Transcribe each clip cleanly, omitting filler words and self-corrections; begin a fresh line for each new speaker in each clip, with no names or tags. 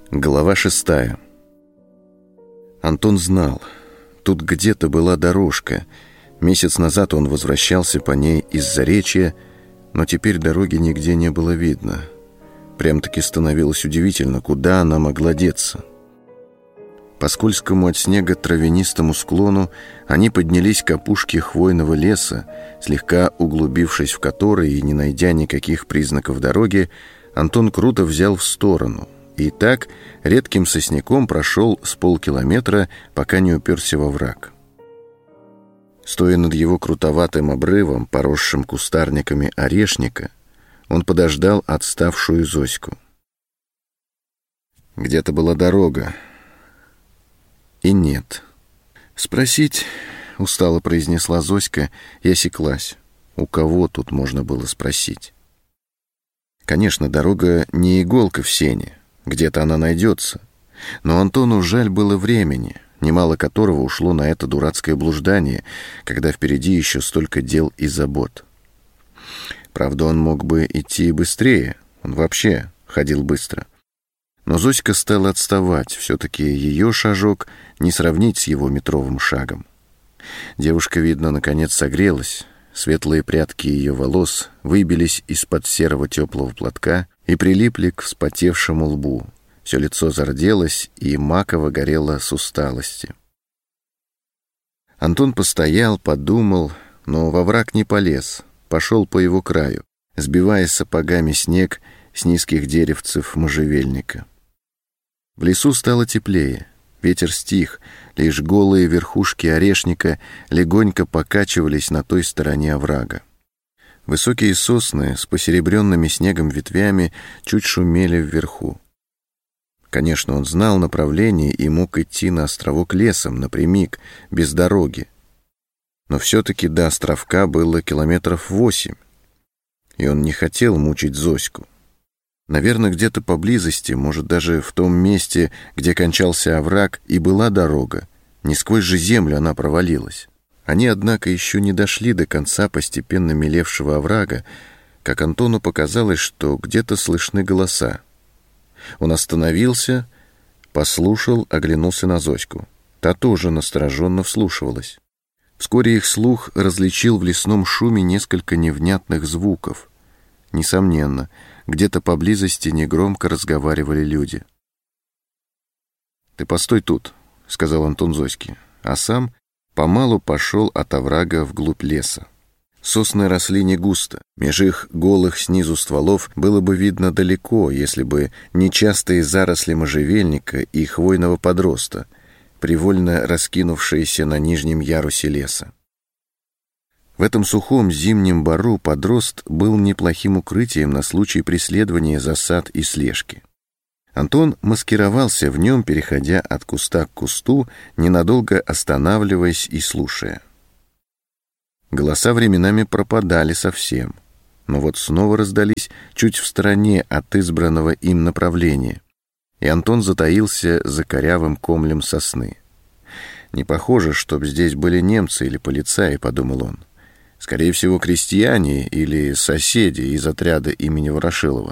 Глава 6. Антон знал, тут где-то была дорожка. Месяц назад он возвращался по ней из Заречья, но теперь дороги нигде не было видно. Прям-таки становилось удивительно, куда она могла деться. По скользкому от снега травянистому склону они поднялись к опушке хвойного леса, слегка углубившись в который и не найдя никаких признаков дороги, Антон круто взял в сторону и так редким сосняком прошел с полкилометра, пока не уперся во враг. Стоя над его крутоватым обрывом, поросшим кустарниками орешника, он подождал отставшую Зоську. Где-то была дорога, и нет. «Спросить?» — устало произнесла Зоська и осеклась. У кого тут можно было спросить? Конечно, дорога не иголка в сене, где-то она найдется. Но Антону жаль было времени, немало которого ушло на это дурацкое блуждание, когда впереди еще столько дел и забот. Правда, он мог бы идти быстрее, он вообще ходил быстро. Но Зоська стала отставать, все-таки ее шажок не сравнить с его метровым шагом. Девушка, видно, наконец согрелась, светлые прядки ее волос выбились из-под серого теплого платка и прилипли к вспотевшему лбу. Все лицо зарделось, и маково горело с усталости. Антон постоял, подумал, но во враг не полез, пошел по его краю, сбивая сапогами снег с низких деревцев можжевельника. В лесу стало теплее, ветер стих, лишь голые верхушки орешника легонько покачивались на той стороне оврага. Высокие сосны с посеребренными снегом ветвями чуть шумели вверху. Конечно, он знал направление и мог идти на островок лесом, напрямик, без дороги. Но все-таки до островка было 8 километров, и он не хотел мучить Зоську. Наверное, где-то поблизости, может, даже в том месте, где кончался овраг, и была дорога. Не сквозь же землю она провалилась. Они, однако, еще не дошли до конца постепенно мелевшего оврага, как Антону показалось, что где-то слышны голоса. Он остановился, послушал, оглянулся на Зоську. Та тоже настороженно вслушивалась. Вскоре их слух различил в лесном шуме несколько невнятных звуков. Несомненно, где-то поблизости негромко разговаривали люди. «Ты постой тут», — сказал Антон Зоське, а сам помалу пошел от оврага вглубь леса. Сосны росли не густо, меж их голых снизу стволов было бы видно далеко, если бы не частые заросли можжевельника и хвойного подроста, привольно раскинувшиеся на нижнем ярусе леса. В этом сухом зимнем бару подрост был неплохим укрытием на случай преследования, засад и слежки. Антон маскировался в нем, переходя от куста к кусту, ненадолго останавливаясь и слушая. Голоса временами пропадали совсем, но вот снова раздались чуть в стороне от избранного им направления, и Антон затаился за корявым комлем сосны. «Не похоже, чтоб здесь были немцы или полицаи», — подумал он. «Скорее всего, крестьяне или соседи из отряда имени Ворошилова».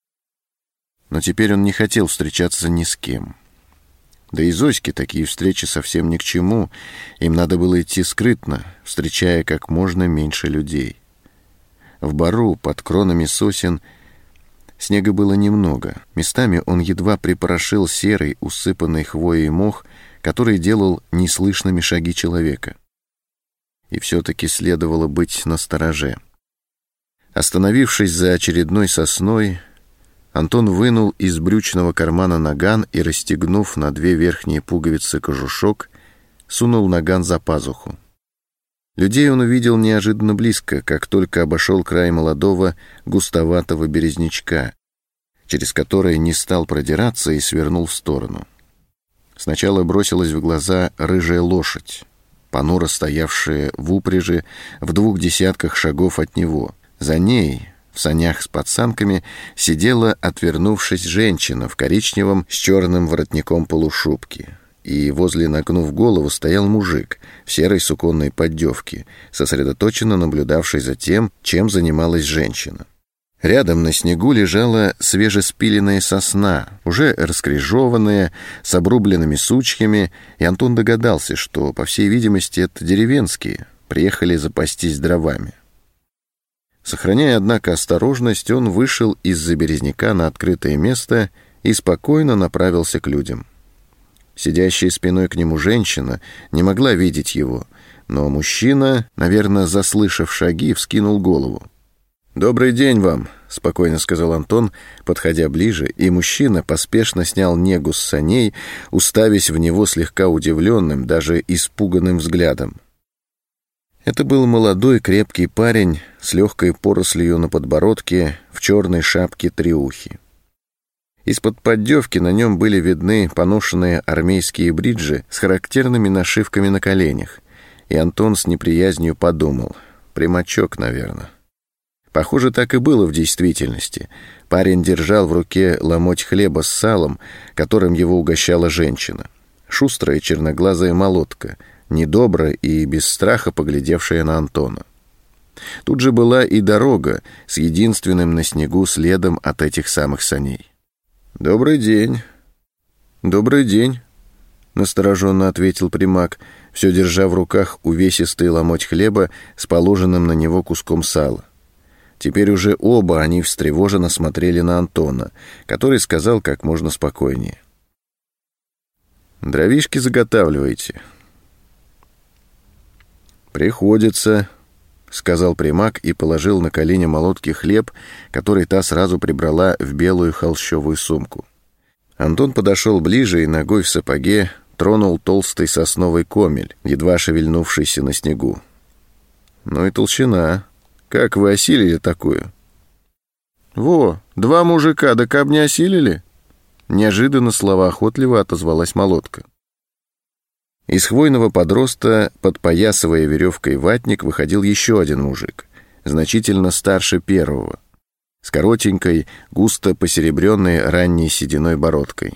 Но теперь он не хотел встречаться ни с кем. Да и Зоське такие встречи совсем ни к чему. Им надо было идти скрытно, встречая как можно меньше людей. В бару под кронами сосен снега было немного. Местами он едва припорошил серый, усыпанный хвоей мох, который делал неслышными шаги человека. И все-таки следовало быть настороже. Остановившись за очередной сосной, Антон вынул из брючного кармана наган и, расстегнув на 2 верхние пуговицы кожушок, сунул наган за пазуху. Людей он увидел неожиданно близко, как только обошел край молодого густоватого березнячка, через который не стал продираться и свернул в сторону. Сначала бросилась в глаза рыжая лошадь, понуро стоявшая в упряжи в 20 шагов от него. За ней, в санях с пацанками, сидела, отвернувшись, женщина в коричневом с черным воротником полушубке, и возле, нагнув голову, стоял мужик в серой суконной поддевке, сосредоточенно наблюдавший за тем, чем занималась женщина. Рядом на снегу лежала свежеспиленная сосна, уже раскрежованная, с обрубленными сучьями, и Антон догадался, что, по всей видимости, это деревенские, приехали запастись дровами. Сохраняя, однако, осторожность, он вышел из-за березняка на открытое место и спокойно направился к людям. Сидящая спиной к нему женщина не могла видеть его, но мужчина, наверное, заслышав шаги, вскинул голову. «Добрый день вам», — спокойно сказал Антон, подходя ближе, и мужчина поспешно снял негу с саней, уставясь в него слегка удивленным, даже испуганным взглядом. Это был молодой крепкий парень с легкой порослью на подбородке, в черной шапке треухи. Из-под поддевки на нем были видны поношенные армейские бриджи с характерными нашивками на коленях, и Антон с неприязнью подумал: примачок, наверное. Похоже, так и было в действительности. Парень держал в руке ломоть хлеба с салом, которым его угощала женщина. Шустрая черноглазая молотка, недобро и без страха поглядевшая на Антона. Тут же была и дорога с единственным на снегу следом от этих самых саней. «Добрый день». «Добрый день», — настороженно ответил Примак, все держа в руках увесистый ломоть хлеба с положенным на него куском сала. Теперь уже оба они встревоженно смотрели на Антона, который сказал как можно спокойнее: «Дровишки заготавливаете?» «Приходится», — сказал Примак и положил на колени молотки хлеб, который та сразу прибрала в белую холщовую сумку. Антон подошел ближе и ногой в сапоге тронул толстый сосновый комель, едва шевельнувшийся на снегу. «Ну и толщина. Как вы осилили такую?» «Во, 2 мужика, да каб не осилили?» Неожиданно словоохотливо отозвалась молотка. Из хвойного подроста, подпоясывая веревкой ватник, выходил еще один мужик, значительно старше первого, с коротенькой, густо посеребренной ранней сединой бородкой.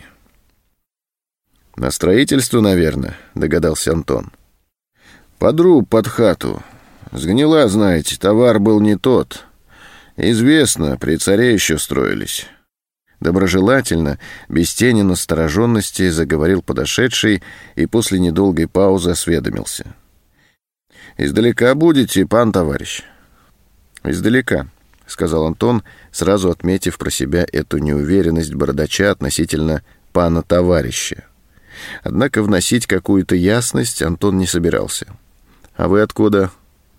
«На строительство, наверное», — догадался Антон. «Подруб под хату. Сгнила, знаете, товар был не тот. Известно, при царе еще строились». Доброжелательно, без тени настороженности, заговорил подошедший и после недолгой паузы осведомился: «Издалека будете, пан товарищ?» «Издалека», — сказал Антон, сразу отметив про себя эту неуверенность бородача относительно пана товарища. Однако вносить какую-то ясность Антон не собирался. «А вы откуда?»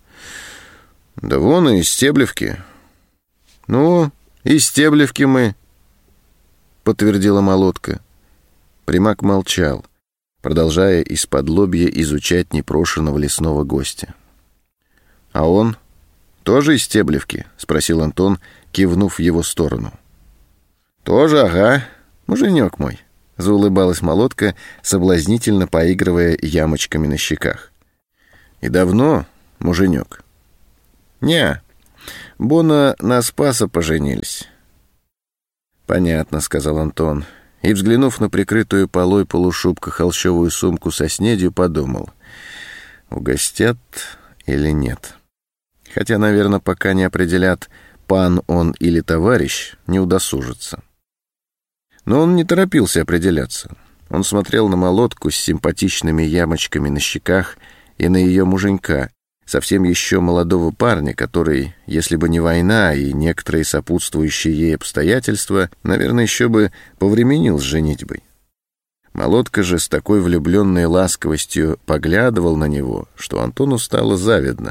«Да вон из Стеблевки». «Ну, из Стеблевки мы», — подтвердила молотка. Примак молчал, продолжая исподлобья изучать непрошенного лесного гостя. «А он тоже из Стеблевки?» — спросил Антон, кивнув в его сторону. «Тоже, ага, муженек мой», — заулыбалась молотка, соблазнительно поигрывая ямочками на щеках. «И давно, муженек?» «Не, Бона на Спаса поженились». «Понятно», — сказал Антон, и, взглянув на прикрытую полой полушубка холщовую сумку со снедью, подумал: угостят или нет. Хотя, наверное, пока не определят, пан он или товарищ, не удосужится. Но он не торопился определяться. Он смотрел на молотку с симпатичными ямочками на щеках и на ее муженька, совсем еще молодого парня, который, если бы не война и некоторые сопутствующие ей обстоятельства, наверное, еще бы повременил с женитьбой. Молотка же с такой влюбленной ласковостью поглядывал на него, что Антону стало завидно.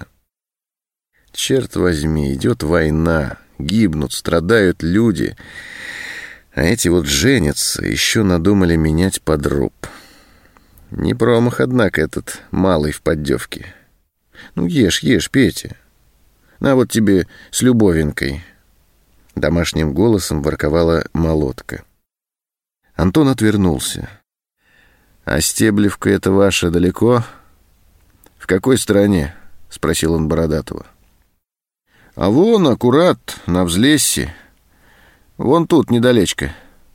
Черт возьми, идет война, гибнут, страдают люди, а эти вот женятся, еще надумали менять подруб. Не промах, однако, этот малый в поддевке. «Ну, ешь, Петя. На вот тебе с любовинкой», — домашним голосом ворковала молотка. Антон отвернулся. «А Стеблевка это ваша далеко?» «В какой стороне?» — спросил он Бородатого. «А вон, аккурат, на взлессе. Вон тут, недалечко».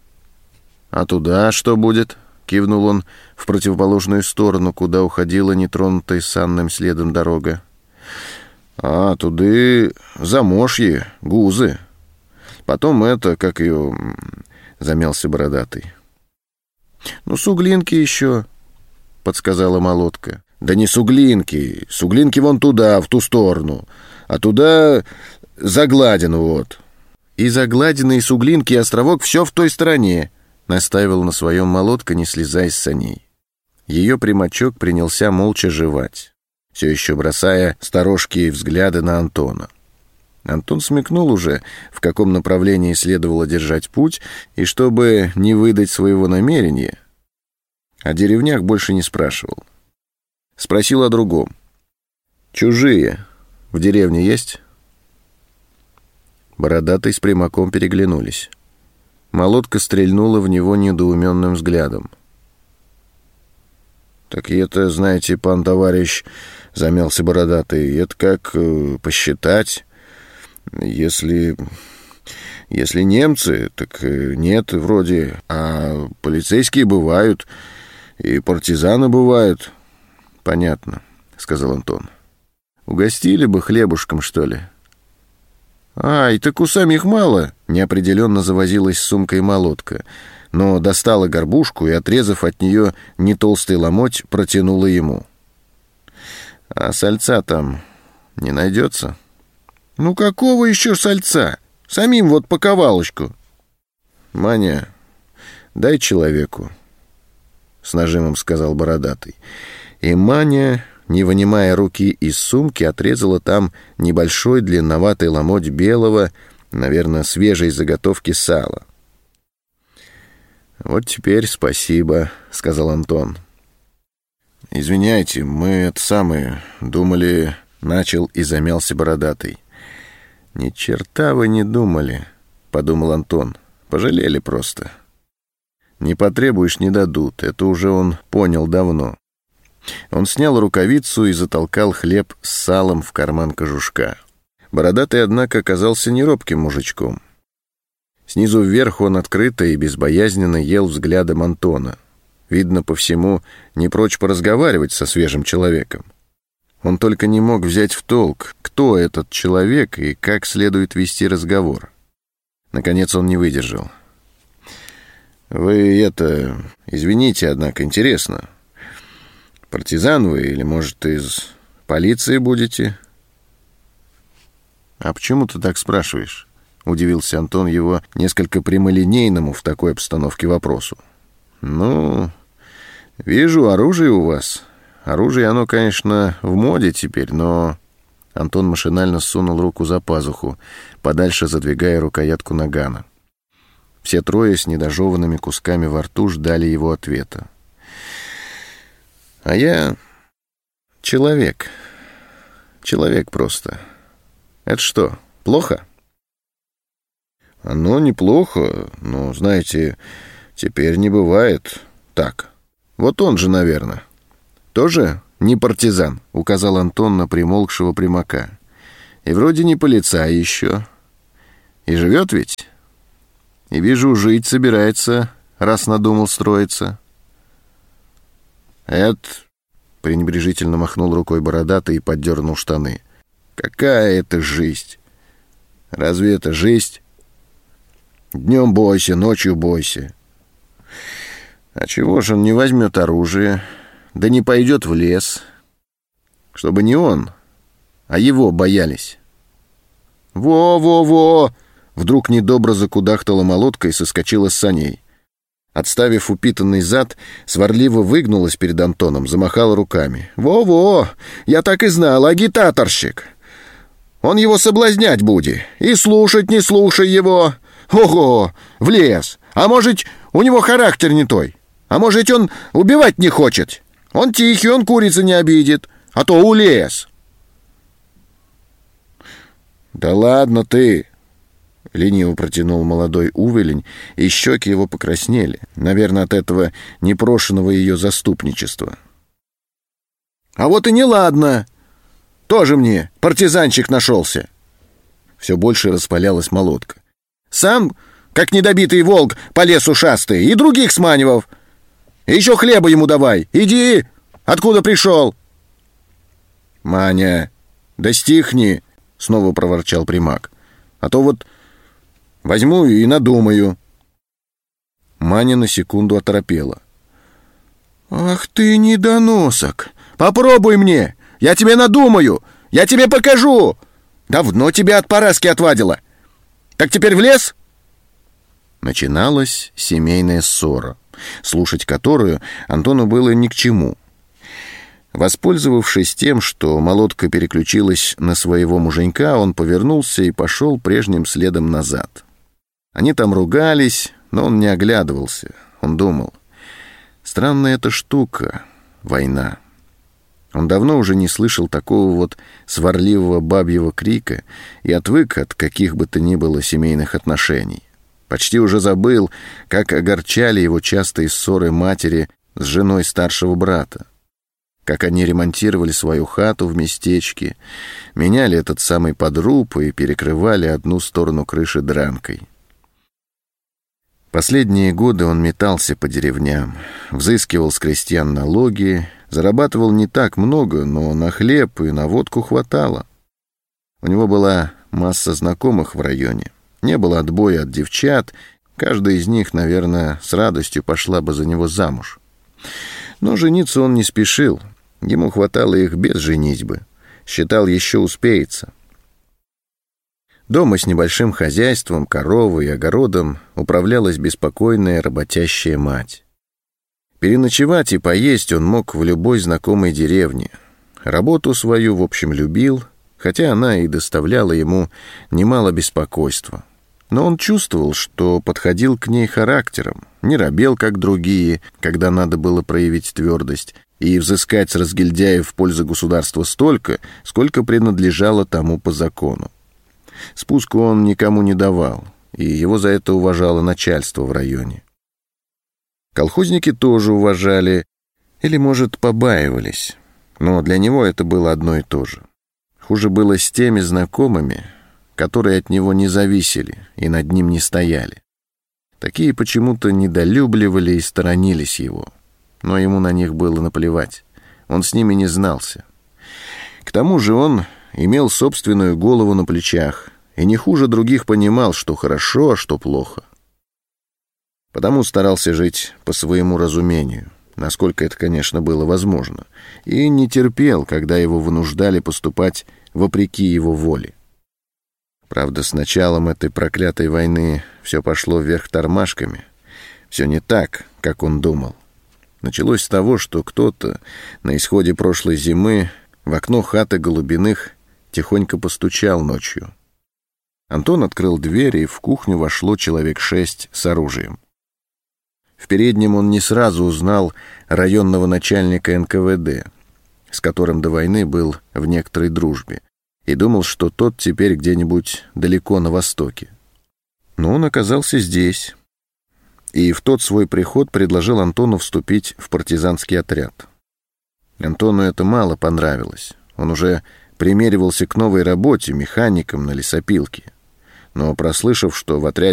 «А туда что будет?» — кивнул он в противоположную сторону, куда уходила нетронутая санным следом дорога. «А, туды Замошье, Гузы. Потом это, как ее... Замялся бородатый. Ну, суглинки еще, подсказала молотка. Да не суглинки. Суглинки вон туда, в ту сторону. А туда Загладину вот. И Загладина, и Суглинки, и островок — все в той стороне, настаивал на своем молотка, не слезая с саней. Ее примачок принялся молча жевать, все еще бросая сторожкие взгляды на Антона. Антон смекнул уже, в каком направлении следовало держать путь, и чтобы не выдать своего намерения, о деревнях больше не спрашивал. Спросил о другом. «Чужие в деревне есть?» Бородатый с Примаком переглянулись. Молотка стрельнула в него недоуменным взглядом. «Так это, знаете, пан товарищ, — замялся Бородатый, — это как посчитать. Если немцы, так нет вроде, а полицейские бывают, и партизаны бывают». «Понятно, — сказал Антон. — Угостили бы хлебушком, что ли?» «Ай, так у самих мало!» — неопределенно завозилась с сумкой молотка, но достала горбушку и, отрезав от нее нетолстый ломоть, протянула ему. «А сальца там не найдется?» «Ну какого еще сальца? Самим вот по ковалочку». «Маня, дай человеку», — с нажимом сказал Бородатый. И Маня, не вынимая руки из сумки, отрезала там небольшой длинноватый ломоть белого, наверное, свежей заготовки сала. «Вот теперь спасибо», — сказал Антон. «Извиняйте, мы это самое думали», — начал и замялся Бородатый. «Ни черта вы не думали», — подумал Антон. «Пожалели просто. Не потребуешь — не дадут. Это уже он понял давно». Он снял рукавицу и затолкал хлеб с салом в карман кожушка. Бородатый, однако, оказался неробким мужичком. Снизу вверх он открыто и безбоязненно ел взглядом Антона. Видно по всему, не прочь поразговаривать со свежим человеком. Он только не мог взять в толк, кто этот человек и как следует вести разговор. Наконец он не выдержал. «Вы извините, однако, интересно. Партизан вы или, может, из полиции будете?» «А почему ты так спрашиваешь?» — удивился Антон его несколько прямолинейному в такой обстановке вопросу. «Ну, вижу, оружие у вас. Оружие, оно, конечно, в моде теперь, но...» Антон машинально сунул руку за пазуху, подальше задвигая рукоятку нагана. Все трое с недожеванными кусками во рту ждали его ответа. «А я человек. Человек просто. Это что, плохо?» «Оно неплохо, но, знаете, теперь не бывает так. Вот он же, наверное. Тоже не партизан», — указал Антон на примолкшего Примака. «И вроде не полицай еще. И живет ведь? И вижу, жить собирается, раз надумал строиться». «Это...» — пренебрежительно махнул рукой Бородатый и поддернул штаны. «Какая это жизнь? Разве это жизнь? Днем бойся, ночью бойся. А чего же он не возьмет оружие, да не пойдет в лес, чтобы не он, а его боялись?» «Во-во-во!» — вдруг недобро закудахтала молотка и соскочила с саней. Отставив упитанный зад, сварливо выгнулась перед Антоном, замахала руками. «Во-во! Я так и знал, агитаторщик! Он его соблазнять будет, и слушать не слушай его! Ого! В лес! А может, у него характер не той? А может, он убивать не хочет? Он тихий, он курицы не обидит, а то улез!» «Да ладно ты!» — лениво протянул молодой увелень, и щеки его покраснели, наверное, от этого непрошенного ее заступничества. «А вот и не ладно! Тоже мне партизанчик нашелся!» Все больше распалялась молотка. «Сам, как недобитый волк, по лесу шастый, и других сманивав. И еще хлеба ему давай! Иди! Откуда пришел?» «Маня, да стихни!» — снова проворчал Примак. «А то вот Возьму и надумаю». Маня на секунду оторопела. «Ах ты недоносок! Попробуй мне! Я тебе надумаю! Я тебе покажу! Давно тебя от Параски отвадила! Так теперь в лес?» Начиналась семейная ссора, слушать которую Антону было ни к чему. Воспользовавшись тем, что молодка переключилась на своего муженька, он повернулся и пошел прежним следом назад. Они там ругались, но он не оглядывался. Он думал: странная эта штука — война. Он давно уже не слышал такого вот сварливого бабьего крика и отвык от каких бы то ни было семейных отношений. Почти уже забыл, как огорчали его частые ссоры матери с женой старшего брата, как они ремонтировали свою хату в местечке, меняли этот самый подруб и перекрывали одну сторону крыши дранкой. Последние годы он метался по деревням, взыскивал с крестьян налоги, зарабатывал не так много, но на хлеб и на водку хватало. У него была масса знакомых в районе, не было отбоя от девчат, каждая из них, наверное, с радостью пошла бы за него замуж. Но жениться он не спешил, ему хватало их без женитьбы, считал, еще успеется. Дома с небольшим хозяйством, коровой и огородом управлялась беспокойная работящая мать. Переночевать и поесть он мог в любой знакомой деревне. Работу свою, в общем, любил, хотя она и доставляла ему немало беспокойства. Но он чувствовал, что подходил к ней характером, не робел, как другие, когда надо было проявить твердость и взыскать с разгильдяев в пользу государства столько, сколько принадлежало тому по закону. Спуску он никому не давал, и его за это уважало начальство в районе. Колхозники тоже уважали, или, может, побаивались, но для него это было одно и то же. Хуже было с теми знакомыми, которые от него не зависели и над ним не стояли. Такие почему-то недолюбливали и сторонились его, но ему на них было наплевать, он с ними не знался. К тому же он имел собственную голову на плечах и не хуже других понимал, что хорошо, а что плохо. Потому старался жить по своему разумению, насколько это, конечно, было возможно, и не терпел, когда его вынуждали поступать вопреки его воле. Правда, с началом этой проклятой войны все пошло вверх тормашками. Все не так, как он думал. Началось с того, что кто-то на исходе прошлой зимы в окно хаты Голубиных тихонько постучал ночью. Антон открыл дверь, и в кухню вошло человек 6 с оружием. В переднем он не сразу узнал районного начальника НКВД, с которым до войны был в некоторой дружбе, и думал, что тот теперь где-нибудь далеко на востоке. Но он оказался здесь, и в тот свой приход предложил Антону вступить в партизанский отряд. Антону это мало понравилось. Он уже примеривался к новой работе механиком на лесопилке. Но, прослышав, что в отряде